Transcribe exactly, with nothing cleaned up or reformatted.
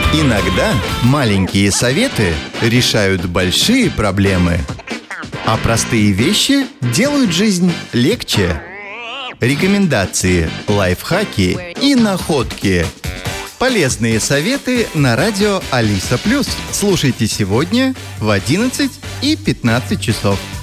Иногда маленькие советы решают большие проблемы, а простые вещи делают жизнь легче. Рекомендации, лайфхаки и находки. Полезные советы на радио Алиса Плюс. Слушайте сегодня в одиннадцать и пятнадцать часов.